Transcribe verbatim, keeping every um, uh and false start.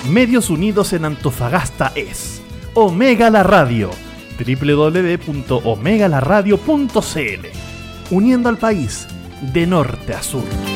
Medios Unidos en Antofagasta es Omega la Radio, doble u doble u doble u punto omega la radio punto c l, uniendo al país de norte a sur.